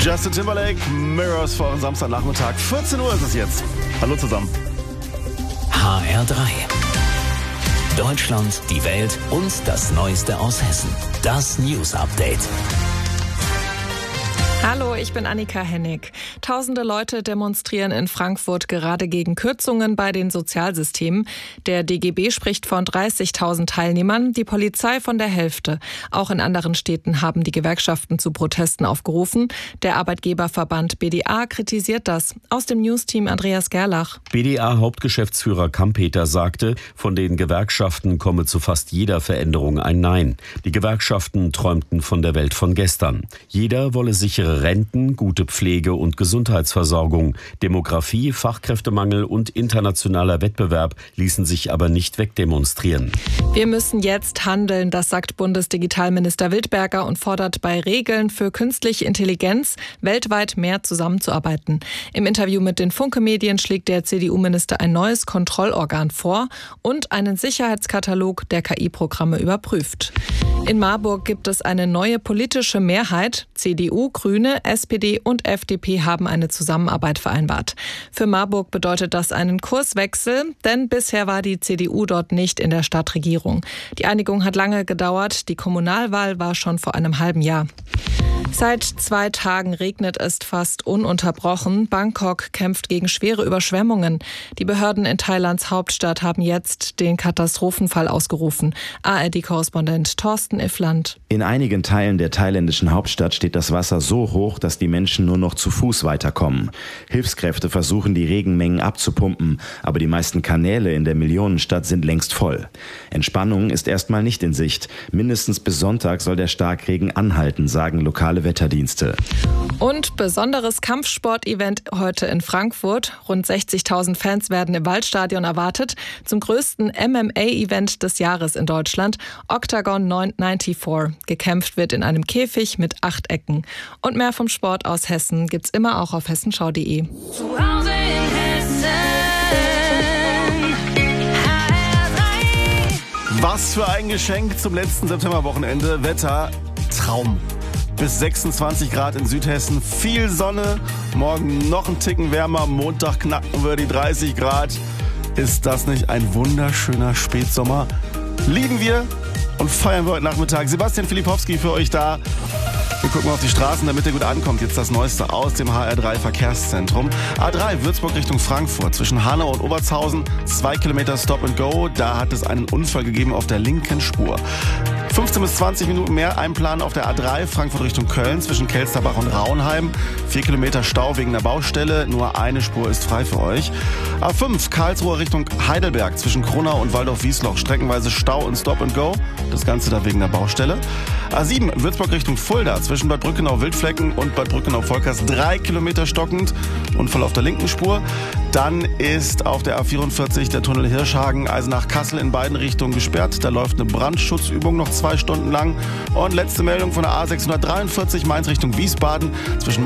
Justin Timberlake, Mirrors vor Samstagnachmittag. 14 Uhr ist es jetzt. Hallo zusammen. HR3. Deutschland, die Welt und das Neueste aus Hessen. Das News Update. Hallo, ich bin Annika Hennig. Tausende Leute demonstrieren in Frankfurt gerade gegen Kürzungen bei den Sozialsystemen. Der DGB spricht von 30.000 Teilnehmern, die Polizei von der Hälfte. Auch in anderen Städten haben die Gewerkschaften zu Protesten aufgerufen. Der Arbeitgeberverband BDA kritisiert das. Aus dem Newsteam Andreas Gerlach. BDA-Hauptgeschäftsführer Kampeter sagte, von den Gewerkschaften komme zu fast jeder Veränderung ein Nein. Die Gewerkschaften träumten von der Welt von gestern. Jeder wolle sichere Renten, gute Pflege und Gesundheitsversorgung. Demografie, Fachkräftemangel und internationaler Wettbewerb ließen sich aber nicht wegdemonstrieren. Wir müssen jetzt handeln, das sagt Bundesdigitalminister Wildberger und fordert bei Regeln für künstliche Intelligenz weltweit mehr zusammenzuarbeiten. Im Interview mit den Funke-Medien schlägt der CDU-Minister ein neues Kontrollorgan vor und einen Sicherheitskatalog der KI-Programme überprüft. In Marburg gibt es eine neue politische Mehrheit. CDU, Grüne, SPD und FDP haben eine Zusammenarbeit vereinbart. Für Marburg bedeutet das einen Kurswechsel, denn bisher war die CDU dort nicht in der Stadtregierung. Die Einigung hat lange gedauert, die Kommunalwahl war schon vor einem halben Jahr. Seit 2 Tagen regnet es fast ununterbrochen. Bangkok kämpft gegen schwere Überschwemmungen. Die Behörden in Thailands Hauptstadt haben jetzt den Katastrophenfall ausgerufen. ARD-Korrespondent Thorsten Iffland. In einigen Teilen der thailändischen Hauptstadt steht das Wasser so hoch, dass die Menschen nur noch zu Fuß weiterkommen. Hilfskräfte versuchen, die Regenmengen abzupumpen, aber die meisten Kanäle in der Millionenstadt sind längst voll. Entspannung ist erstmal nicht in Sicht. Mindestens bis Sonntag soll der Starkregen anhalten, sagen lokale Wetterdienste. Und besonderes Kampfsport-Event heute in Frankfurt. Rund 60.000 Fans werden im Waldstadion erwartet. Zum größten MMA-Event des Jahres in Deutschland, Octagon 94. Gekämpft wird in einem Käfig mit 8 Ecken. Und mehr vom Sport aus Hessen gibt's immer auch auf hessenschau.de. Zuhause in Hessen. Was für ein Geschenk zum letzten Septemberwochenende. Wetter, Traum. Bis 26 Grad in Südhessen, viel Sonne, morgen noch ein Ticken wärmer, Montag knacken wir die 30 Grad. Ist das nicht ein wunderschöner Spätsommer? Lieben wir und feiern wir heute Nachmittag. Sebastian Filipowski für euch da. Wir gucken auf die Straßen, damit ihr gut ankommt. Jetzt das Neueste aus dem HR3 Verkehrszentrum. A3 Würzburg Richtung Frankfurt. Zwischen Hanau und Obertshausen 2 Kilometer Stop and Go. Da hat es einen Unfall gegeben auf der linken Spur. 15 bis 20 Minuten mehr einplanen auf der A3 Frankfurt Richtung Köln zwischen Kelsterbach und Raunheim. 4 Kilometer Stau wegen der Baustelle. Nur eine Spur ist frei für euch. A5 Karlsruhe Richtung Heidelberg zwischen Kronau und Waldorf-Wiesloch. Streckenweise Stau und Stop and Go. Das Ganze da wegen der Baustelle. A7 Würzburg Richtung Fulda zwischen Bad Brückenau-Wildflecken und Bad Brückenau-Volkers 3 Kilometer stockend. Unfall auf der linken Spur. Dann ist auf der A44 der Tunnel Hirschhagen Eisenach-Kassel in beiden Richtungen gesperrt. Da läuft eine Brandschutzübung noch 2 Stunden lang. Und letzte Meldung von der A643 Mainz Richtung Wiesbaden zwischen